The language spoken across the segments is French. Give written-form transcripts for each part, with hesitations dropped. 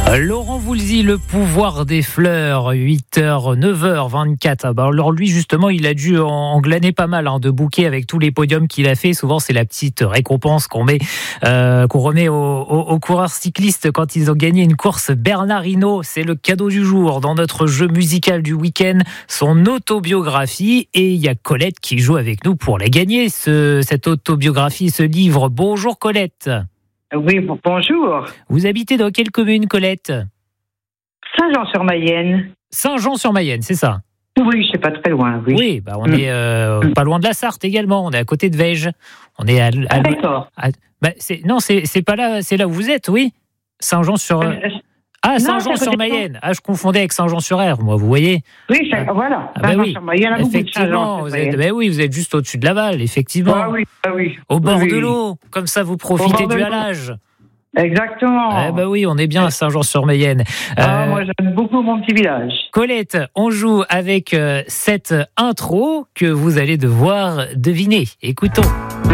Laurent Voulzy, le pouvoir des fleurs, 8h, 9h24. Alors lui, justement, il a dû en glaner pas mal de bouquets avec tous les podiums qu'il a fait. Souvent, c'est la petite récompense qu'on remet aux coureurs cyclistes quand ils ont gagné une course. Bernard Hinault, c'est le cadeau du jour dans notre jeu musical du week-end, son autobiographie. Et il y a Colette qui joue avec nous pour la gagner, cette autobiographie, ce livre. Bonjour Colette. Oui, bonjour. Vous habitez dans quelle commune, Colette ? Saint-Jean-sur-Mayenne. Saint-Jean-sur-Mayenne, c'est ça ? Oui, c'est pas très loin, oui. Oui, on est pas loin de la Sarthe également, on est à côté de Vège. On est d'accord. C'est pas là, c'est là où vous êtes, oui ? Saint-Jean-sur... Saint-Jean-sur-Mayenne. Je confondais avec Saint-Jean-sur-Ère, moi, vous voyez. Oui, voilà. Saint-Jean-sur-Mayenne, effectivement, vous êtes juste au-dessus de Laval, effectivement. Ah oui. Au bord de l'eau, comme ça vous profitez du halage. Exactement. Oui, on est bien à Saint-Jean-sur-Mayenne. Moi, j'aime beaucoup mon petit village. Colette, on joue avec cette intro que vous allez devoir deviner. Écoutons.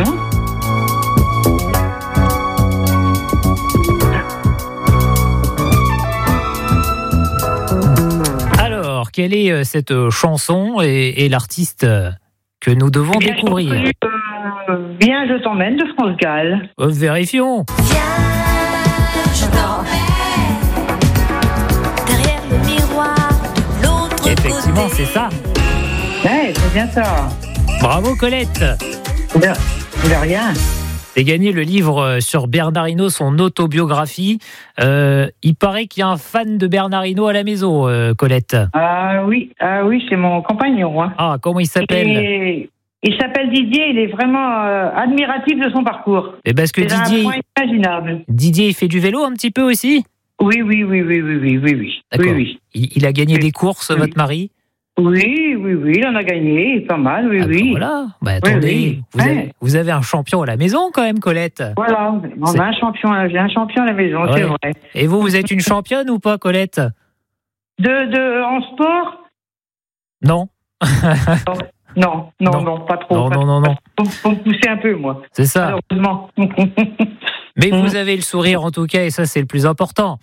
Quelle est cette chanson et l'artiste que nous devons découvrir ? Viens, je t'emmène de France Gall. Vérifions. Viens, je t'emmène derrière le miroir de l'autre Effectivement, côté. c'est ça. Ouais, c'est bien ça. Bravo Colette. De rien. C'est gagné le livre sur Bernard Hinault, son autobiographie. Il paraît qu'il y a un fan de Bernard Hinault à la maison, Colette. Ah oui, c'est mon compagnon. Ah, comment il s'appelle ? Il s'appelle Didier, il est vraiment admiratif de son parcours. Et parce que c'est un point imaginable. Didier, il fait du vélo un petit peu aussi ? Oui. D'accord. Oui. Il a gagné des courses, votre mari ? Oui, il en a gagné, pas mal, oui. Voilà, attendez, vous avez un champion à la maison quand même, Colette. Voilà, j'ai un champion à la maison, c'est vrai. Et vous êtes une championne ou pas, Colette ? En sport ? Non. Non, pas trop. Non. Faut me pousser un peu, moi. C'est ça. Malheureusement. Mais vous avez le sourire en tout cas, et ça c'est le plus important.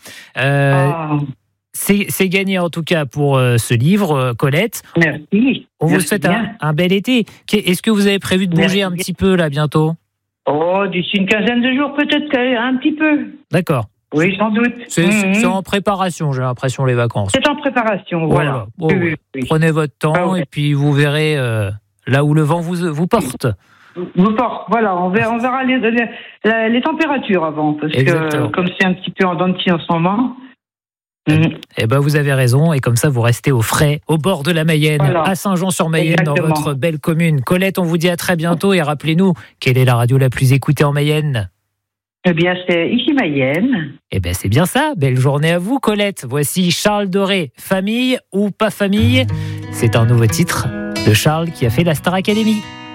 C'est gagné en tout cas pour ce livre, Colette. Merci. On vous souhaite un bel été. Est-ce que vous avez prévu de bouger un petit peu là bientôt ? D'ici une quinzaine de jours peut-être, un petit peu. D'accord. Oui, sans doute. C'est en préparation, j'ai l'impression, les vacances. C'est en préparation, voilà. Oui. Prenez votre temps et puis vous verrez là où le vent vous porte. Voilà, on verra les températures avant, parce que comme c'est un petit peu en dents de scie en ce moment. Vous avez raison, et comme ça vous restez au frais, au bord de la Mayenne, à Saint-Jean-sur-Mayenne, exactement. Dans votre belle commune. Colette, on vous dit à très bientôt, et rappelez-nous, quelle est la radio la plus écoutée en Mayenne ? Eh bien, c'est ici Mayenne. C'est bien ça, belle journée à vous Colette. Voici Charles Doré, Famille ou pas famille ? C'est un nouveau titre de Charles qui a fait la Star Academy.